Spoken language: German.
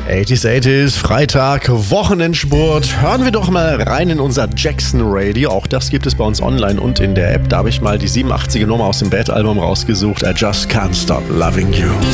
80s, 80s, Freitag, Wochenendspurt. Hören wir doch mal rein in unser Jackson Radio. Auch das gibt es bei uns online und in der App. Da habe ich mal die 87er Nummer aus dem Bad Album rausgesucht. I Just Can't Stop Loving You.